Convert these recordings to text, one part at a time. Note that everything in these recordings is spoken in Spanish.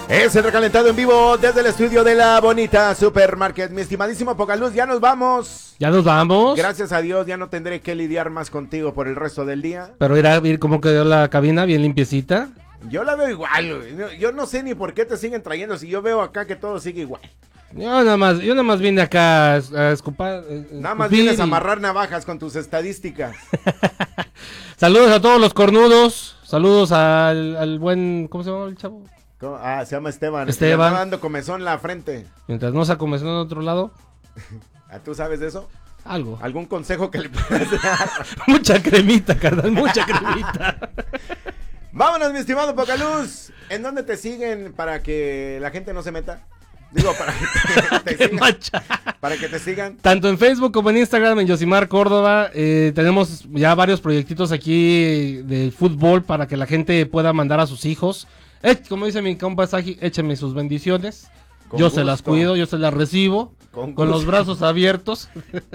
Es el recalentado en vivo desde el estudio de la bonita Supermarket. Mi estimadísimo Pocaluz, ya nos vamos. Ya nos vamos. Gracias a Dios, ya no tendré que lidiar más contigo por el resto del día. Pero ir a ver cómo quedó la cabina, bien limpiecita. Yo la veo igual, güey. Yo no sé ni por qué te siguen trayendo si yo veo acá que todo sigue igual. Yo nada más vine acá a escupar. Nada más vienes a amarrar navajas con tus estadísticas. Saludos a todos los cornudos. Saludos al buen, ¿cómo se llama el chavo? Se llama Esteban. Esteban. Le está dando comezón en la frente. Mientras no se comezón en otro lado. ¿Tú sabes de eso? Algo. ¿Algún consejo que le puedas dar? Mucha cremita, carnal, mucha cremita. Vámonos, mi estimado Pocaluz. ¿En dónde te siguen para que la gente no se meta? Digo, para que te sigan. Para que te sigan. Tanto en Facebook como en Instagram, en Yosimar Córdoba. Tenemos ya varios proyectitos aquí de fútbol para que la gente pueda mandar a sus hijos. Como dice mi compa Saji, échenme sus bendiciones. Con yo gusto. Se las cuido, yo se las recibo. Con los brazos abiertos.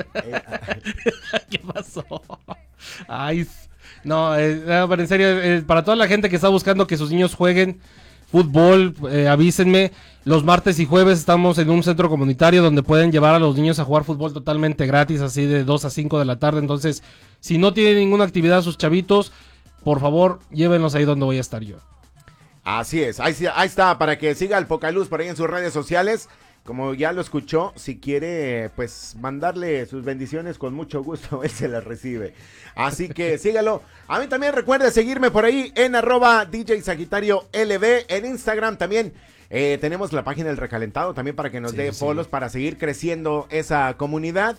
¿Qué pasó? Ay, no, pero en serio, para toda la gente que está buscando que sus niños jueguen fútbol, avísenme. Los martes y jueves estamos en un centro comunitario donde pueden llevar a los niños a jugar fútbol totalmente gratis, así de 2 a 5 de la tarde. Entonces, si no tienen ninguna actividad sus chavitos, por favor, llévenlos ahí donde voy a estar yo. Así es, ahí está, para que siga al Pocaluz por ahí en sus redes sociales. Como ya lo escuchó, si quiere pues mandarle sus bendiciones, con mucho gusto él se las recibe. Así que sígalo. A mí también recuerde seguirme por ahí en @DJ Sagitario LB. En Instagram también tenemos la página del Recalentado también para que nos dé follows para seguir creciendo esa comunidad.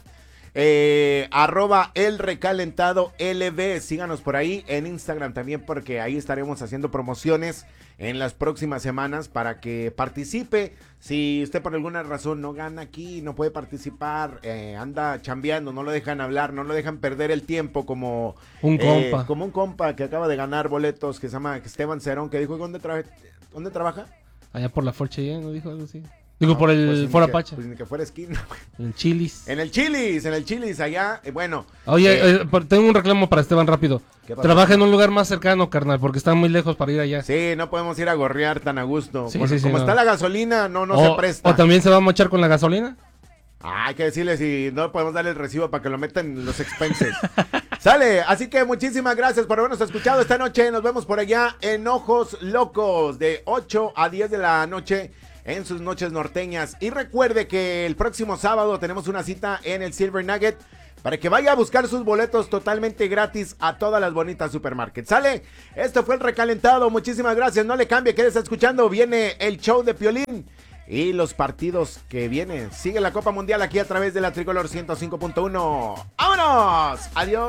@El Recalentado LB, síganos por ahí en Instagram también, porque ahí estaremos haciendo promociones en las próximas semanas para que participe. Si usted por alguna razón no gana aquí, no puede participar, anda chambeando, no lo dejan hablar, no lo dejan perder el tiempo como un compa. Como un compa que acaba de ganar boletos, que se llama Esteban Cerón, que dijo, ¿dónde trabaja? Allá por la Fort Cheyenne, ¿no dijo algo así? Digo, por el pues Fort Apache. Pues ni que fuera esquina. En el Chili's. En el Chili's, allá, bueno. Oye, tengo un reclamo para Esteban rápido. Trabaja en un lugar más cercano, carnal, porque está muy lejos para ir allá. Sí, no podemos ir a gorrear tan a gusto. Sí, Como no. está la gasolina, no se presta. ¿O también se va a mochar con la gasolina? Hay que decirle si no podemos darle el recibo para que lo metan en los expenses. Sale, así que muchísimas gracias por habernos escuchado esta noche. Nos vemos por allá en Ojos Locos de 8 a 10 de la noche en sus noches norteñas. Y recuerde que el próximo sábado tenemos una cita en el Silver Nugget para que vaya a buscar sus boletos totalmente gratis a todas las bonitas supermarkets. ¿Sale? Esto fue el Recalentado. Muchísimas gracias. No le cambie, que está escuchando. Viene el show de Piolín y los partidos que vienen. Sigue la Copa Mundial aquí a través de la Tricolor 105.1. ¡Vámonos! Adiós.